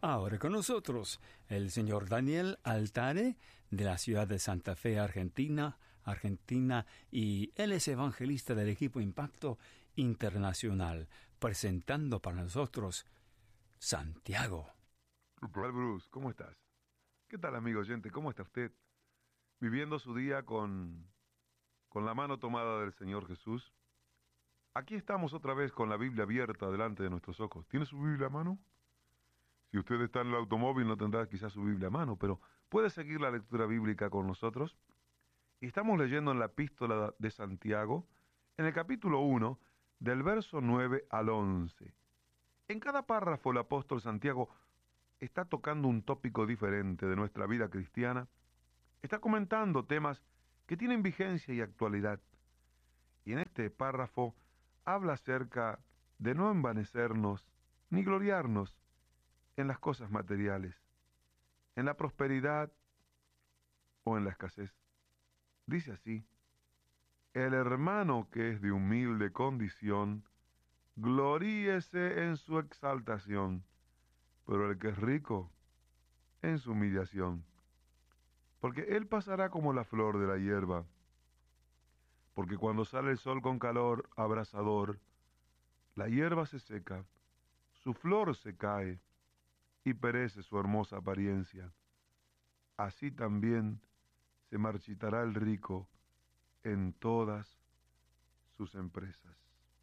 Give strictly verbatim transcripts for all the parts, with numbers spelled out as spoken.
Ahora con nosotros el señor Daniel Altare de la ciudad de Santa Fe, Argentina, Argentina, y él es evangelista del equipo Impacto Internacional, presentando para nosotros Santiago. ¿Qué tal, Bruce? ¿Cómo estás? ¿Qué tal, amigo oyente? ¿Cómo está usted? Viviendo su día con, con la mano tomada del Señor Jesús. Aquí estamos otra vez con la Biblia abierta delante de nuestros ojos. ¿Tiene su Biblia a mano? Si usted está en el automóvil no tendrá quizás su Biblia a mano, pero puede seguir la lectura bíblica con nosotros. Y estamos leyendo en la epístola de Santiago, en el capítulo uno, del verso nueve al once. En cada párrafo el apóstol Santiago está tocando un tópico diferente de nuestra vida cristiana, está comentando temas que tienen vigencia y actualidad. Y en este párrafo habla acerca de no envanecernos ni gloriarnos en las cosas materiales, en la prosperidad o en la escasez. Dice así: el hermano que es de humilde condición, gloríese en su exaltación, pero el que es rico, en su humillación. Porque él pasará como la flor de la hierba, porque cuando sale el sol con calor abrasador, la hierba se seca, su flor se cae, y perece su hermosa apariencia. Así también se marchitará el rico en todas sus empresas.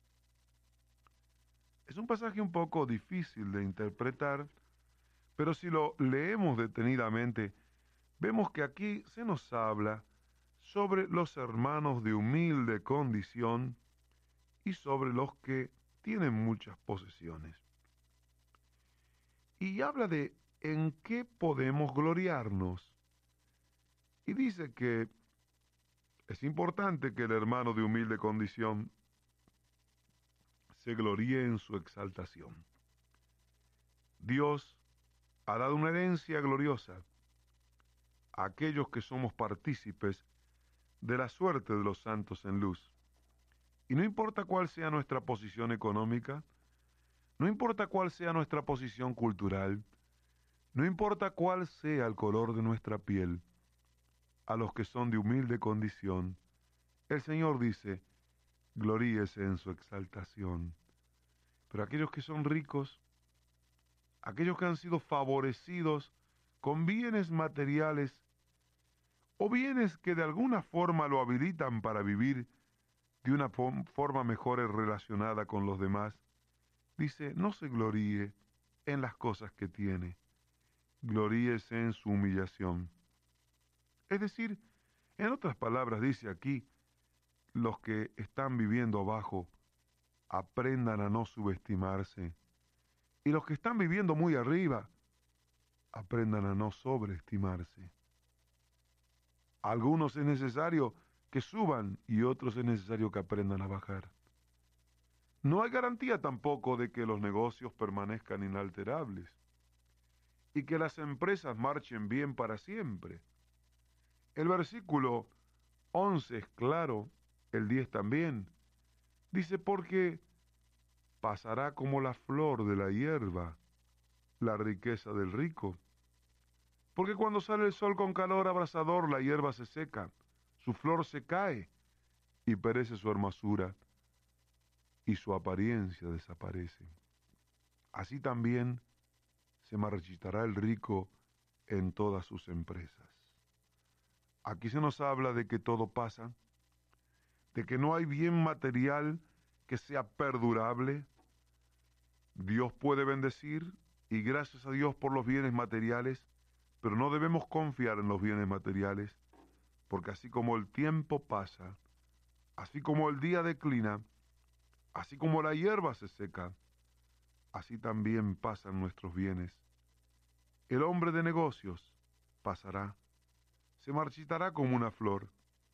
Es un pasaje un poco difícil de interpretar, pero si lo leemos detenidamente, vemos que aquí se nos habla sobre los hermanos de humilde condición y sobre los que tienen muchas posesiones. Y habla de en qué podemos gloriarnos. Y dice que es importante que el hermano de humilde condición se gloríe en su exaltación. Dios ha dado una herencia gloriosa a aquellos que somos partícipes de la suerte de los santos en luz. Y no importa cuál sea nuestra posición económica, no importa cuál sea nuestra posición cultural, no importa cuál sea el color de nuestra piel, a los que son de humilde condición, el Señor dice, gloríese en su exaltación. Pero aquellos que son ricos, aquellos que han sido favorecidos con bienes materiales, o bienes que de alguna forma lo habilitan para vivir de una forma mejor relacionada con los demás, dice, no se gloríe en las cosas que tiene, gloríese en su humillación. Es decir, en otras palabras dice aquí, los que están viviendo abajo, aprendan a no subestimarse, y los que están viviendo muy arriba, aprendan a no sobreestimarse. Algunos es necesario que suban y otros es necesario que aprendan a bajar. No hay garantía tampoco de que los negocios permanezcan inalterables y que las empresas marchen bien para siempre. El versículo once es claro, el diez también. Dice, porque pasará como la flor de la hierba la riqueza del rico. Porque cuando sale el sol con calor abrasador, la hierba se seca, su flor se cae y perece su hermosura y su apariencia desaparece. Así también se marchitará el rico en todas sus empresas. Aquí se nos habla de que todo pasa, de que no hay bien material que sea perdurable. Dios puede bendecir y gracias a Dios por los bienes materiales, pero no debemos confiar en los bienes materiales, porque así como el tiempo pasa, así como el día declina, así como la hierba se seca, así también pasan nuestros bienes. El hombre de negocios pasará, se marchitará como una flor,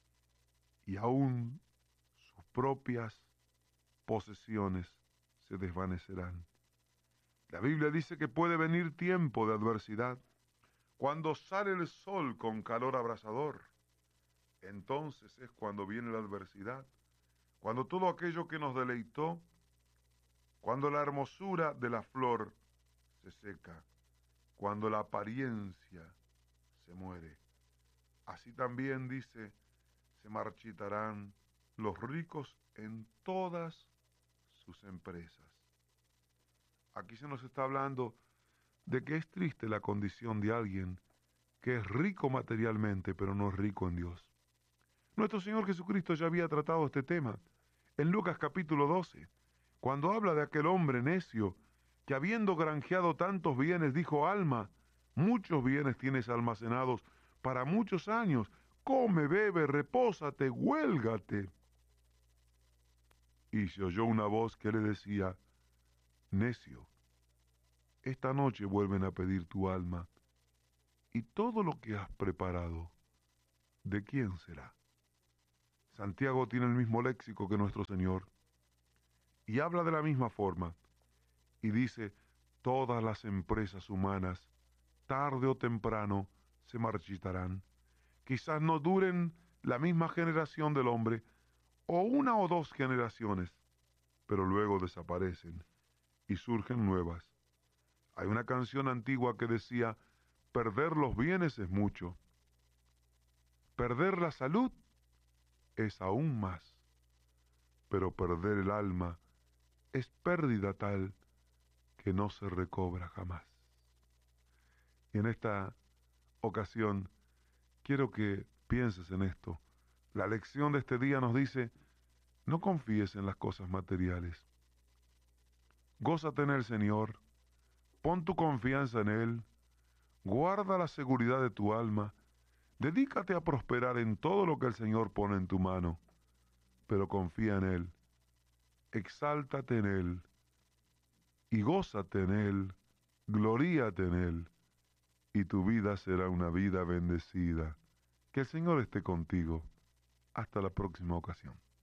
y aún sus propias posesiones se desvanecerán. La Biblia dice que puede venir tiempo de adversidad, cuando sale el sol con calor abrasador. Entonces es cuando viene la adversidad, cuando todo aquello que nos deleitó, cuando la hermosura de la flor se seca cuando la apariencia se muere. Así también, dice, se marchitarán los ricos en todas sus empresas. Aquí se nos está hablando de que es triste la condición de alguien que es rico materialmente, pero no es rico en Dios. Nuestro Señor Jesucristo ya había tratado este tema en Lucas capítulo doce, cuando habla de aquel hombre necio que habiendo granjeado tantos bienes, dijo: alma, muchos bienes tienes almacenados para muchos años, come, bebe, repósate, huélgate. Y se oyó una voz que le decía: necio, esta noche vuelven a pedir tu alma, y todo lo que has preparado, ¿de quién será? Santiago tiene el mismo léxico que nuestro Señor, y habla de la misma forma, y dice: todas las empresas humanas, tarde o temprano, se marchitarán. Quizás no duren la misma generación del hombre, o una o dos generaciones, pero luego desaparecen y surgen nuevas. Hay una canción antigua que decía: perder los bienes es mucho, perder la salud es aún más, pero perder el alma es pérdida tal que no se recobra jamás. Y en esta ocasión quiero que pienses en esto. La lección de este día nos dice: no confíes en las cosas materiales. Gózate en el Señor, pon tu confianza en Él, guarda la seguridad de tu alma, dedícate a prosperar en todo lo que el Señor pone en tu mano, pero confía en Él, exáltate en Él, y gózate en Él, gloríate en Él, y tu vida será una vida bendecida. Que el Señor esté contigo. Hasta la próxima ocasión.